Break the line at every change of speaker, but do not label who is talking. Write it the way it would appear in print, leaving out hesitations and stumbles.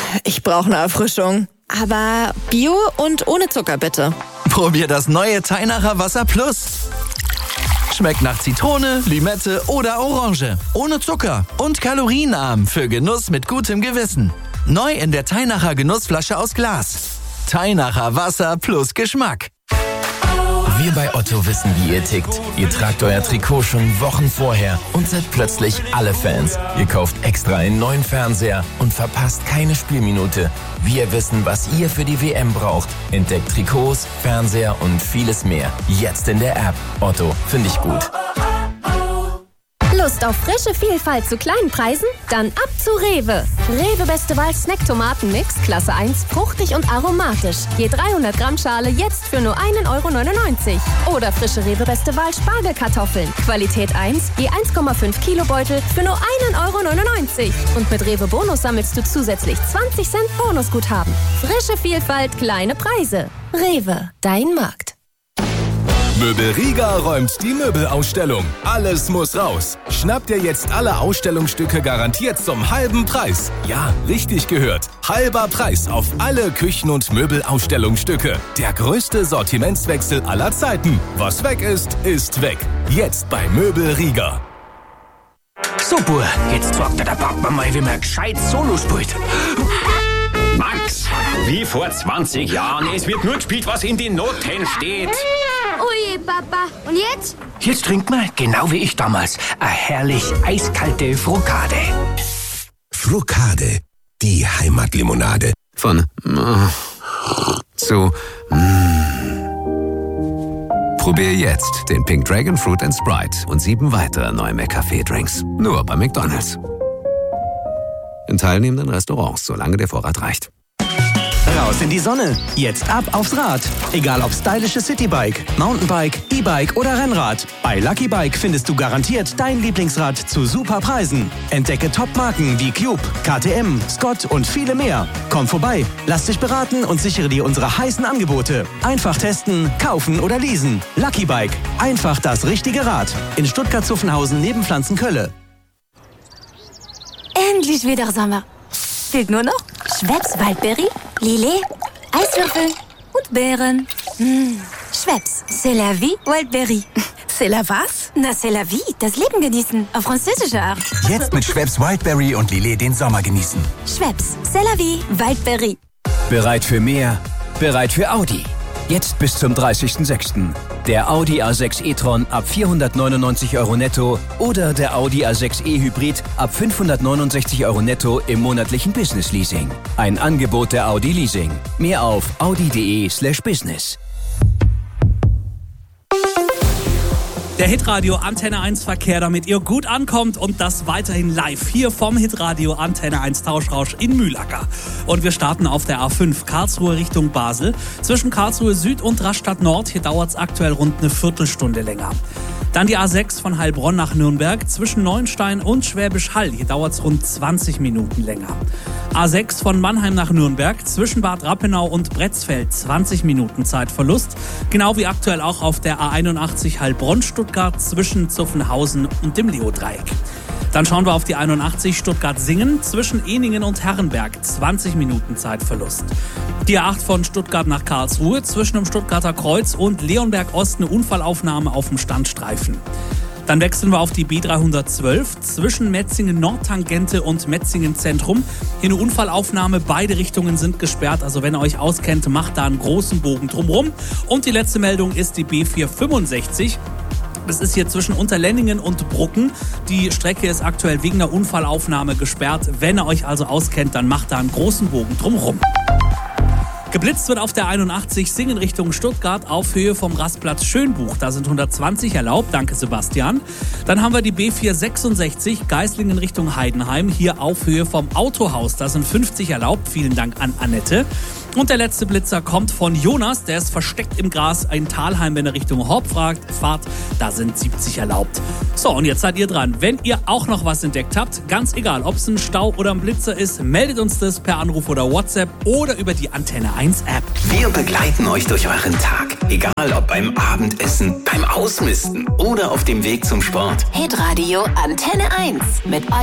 Ich brauche eine Erfrischung. Aber Bio und ohne Zucker, bitte.
Probier das neue Teinacher Wasser Plus. Schmeckt nach Zitrone, Limette oder Orange. Ohne Zucker und kalorienarm für Genuss mit gutem Gewissen. Neu in der Teinacher Genussflasche aus Glas. Teinacher Wasser plus Geschmack.
Wir bei Otto wissen, wie ihr tickt. Ihr tragt euer Trikot schon Wochen vorher und seid plötzlich alle Fans. Ihr kauft extra einen neuen Fernseher und verpasst keine Spielminute. Wir wissen, was ihr für die WM braucht. Entdeckt Trikots, Fernseher und vieles mehr. Jetzt in der App. Otto, finde ich gut.
Lust auf frische Vielfalt zu kleinen Preisen? Dann ab zu Rewe. Rewe Beste Wahl Snack-Tomaten-Mix, Klasse 1, fruchtig und aromatisch. Je 300 Gramm Schale jetzt für nur 1,99 €. Oder frische Rewe Beste Wahl Spargelkartoffeln. Qualität 1, je 1,5 Kilo Beutel für nur 1,99 €. Und mit Rewe Bonus sammelst du zusätzlich 20 Cent Bonusguthaben. Frische Vielfalt, kleine Preise. Rewe, dein Markt.
Möbel Riga räumt die Möbelausstellung. Alles muss raus. Schnappt ihr jetzt alle Ausstellungsstücke garantiert zum halben Preis. Ja, richtig gehört. Halber Preis auf alle Küchen- und Möbelausstellungsstücke. Der größte Sortimentswechsel aller Zeiten. Was weg ist, ist weg. Jetzt bei Möbel Riga.
So, Bur, jetzt sagt der Papa mal, wie man gescheit Solo spielt.
Max, wie vor 20 Jahren. Es wird nur gespielt, was in den Noten steht.
Ui, Papa. Und jetzt?
Jetzt trinkt man, genau wie ich damals, eine herrlich eiskalte Frukade.
Frukade, die Heimatlimonade.
Von zu Probier jetzt den Pink Dragon Fruit and Sprite und 7 weitere neue McCafé-Drinks. Nur bei McDonald's. In teilnehmenden Restaurants, solange der Vorrat reicht.
Raus in die Sonne. Jetzt ab aufs Rad. Egal ob stylisches Citybike, Mountainbike, E-Bike oder Rennrad. Bei Lucky Bike findest du garantiert dein Lieblingsrad zu super Preisen. Entdecke Top-Marken wie Cube, KTM, Scott und viele mehr. Komm vorbei, lass dich beraten und sichere dir unsere heißen Angebote. Einfach testen, kaufen oder leasen. Lucky Bike. Einfach das richtige Rad. In Stuttgart-Zuffenhausen neben Pflanzenkölle.
Endlich wieder Sommer. Fehlt nur noch Schweppes Waldberry, Lillet, Eiswürfel und Beeren. Schweppes, c'est la vie, Waldberry.
C'est la was?
Na, c'est la vie, das Leben genießen, auf französische Art.
Jetzt mit Schweppes Wildberry und Lillet den Sommer genießen.
Schweppes, c'est la vie, Waldberry.
Bereit für mehr? Bereit für Audi. Jetzt bis zum 30.06. Der Audi A6 e-tron ab 499 € netto oder der Audi A6 e-Hybrid ab 569 € netto im monatlichen Business-Leasing. Ein Angebot der Audi Leasing. Mehr auf audi.de/business.
Der Hitradio Antenne 1 Verkehr, damit ihr gut ankommt und das weiterhin live hier vom Hitradio Antenne 1 Tauschrausch in Mühlacker. Und wir starten auf der A5 Karlsruhe Richtung Basel. Zwischen Karlsruhe Süd und Rastatt Nord, hier dauert es aktuell rund eine Viertelstunde länger. Dann die A6 von Heilbronn nach Nürnberg zwischen Neuenstein und Schwäbisch Hall. Hier dauert es rund 20 Minuten länger. A6 von Mannheim nach Nürnberg zwischen Bad Rappenau und Bretzfeld 20 Minuten Zeitverlust. Genau wie aktuell auch auf der A81 Heilbronn-Stuttgart zwischen Zuffenhausen und dem Leodreieck. Dann schauen wir auf die 81 Stuttgart-Singen zwischen Ehningen und Herrenberg 20 Minuten Zeitverlust. Die A8 von Stuttgart nach Karlsruhe zwischen dem Stuttgarter Kreuz und Leonberg Ost eine Unfallaufnahme auf dem Standstreifen. Dann wechseln wir auf die B312 zwischen Metzingen Nordtangente und Metzingen Zentrum. Hier eine Unfallaufnahme, beide Richtungen sind gesperrt, also wenn ihr euch auskennt, macht da einen großen Bogen drumherum. Und die letzte Meldung ist die B465. Das ist hier zwischen Unterlenningen und Brucken. Die Strecke ist aktuell wegen einer Unfallaufnahme gesperrt. Wenn ihr euch also auskennt, dann macht da einen großen Bogen drumherum. Geblitzt wird auf der 81 Singen Richtung Stuttgart auf Höhe vom Rastplatz Schönbuch. Da sind 120 erlaubt. Danke, Sebastian. Dann haben wir die B466 Geislingen Richtung Heidenheim. Hier auf Höhe vom Autohaus. Da sind 50 erlaubt. Vielen Dank an Annette. Und der letzte Blitzer kommt von Jonas. Der ist versteckt im Gras in Thalheim, wenn er Richtung Horb fahrt. Da sind 70 erlaubt. So, und jetzt seid ihr dran. Wenn ihr auch noch was entdeckt habt, ganz egal, ob es ein Stau oder ein Blitzer ist, meldet uns das per Anruf oder WhatsApp oder über die Antenne 1 App.
Wir begleiten euch durch euren Tag. Egal ob beim Abendessen, beim Ausmisten oder auf dem Weg zum Sport.
Hitradio Antenne 1 mit